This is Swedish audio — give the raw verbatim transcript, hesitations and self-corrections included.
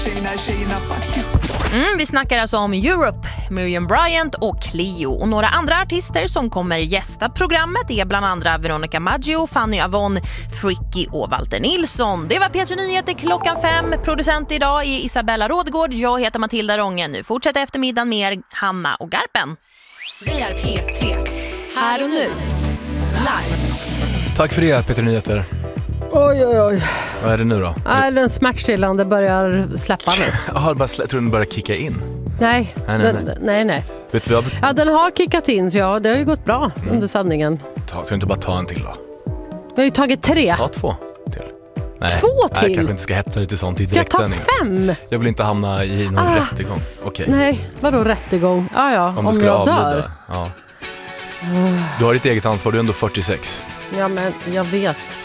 Tjena, tjena, fuck you. Mm, vi snackar alltså om Europe, Miriam Bryant och Cleo. Och några andra artister som kommer gästa programmet är bland andra Veronica Maggio, Fanny Avon, Fricky och Walter Nilsson. Det var P tre Nyheter klockan fem. Producent idag är Isabella Rådgård. Jag heter Matilda Rången. Nu fortsätter eftermiddagen med Hanna och Garpen. Vi är P tre. Här och nu. Live. Tack för det, P tre Nyheter. Oj, oj, oj. Vad är det nu då? Nej, den smärtstillande börjar släppa nu. Jaha, jag tror den börjar kicka in. Nej, nej, nej. Den, nej, nej. Vet du vad? Ja, den har kickat in, så ja, det har ju gått bra mm. under sändningen. Ta, ska du inte bara ta en till då? Vi har ju tagit tre. Ta två till. Nej, två till? Nej, kanske inte ska hetsa lite sånt i direktsändning. Jag tar fem. Jag vill inte hamna i någon ah. rättegång. Okej. Nej, vadå rättegång? Ah, ja, om, om jag avlida. dör. Ja. Du har ditt eget ansvar, du är ändå fyrtiosex. Ja, men jag vet.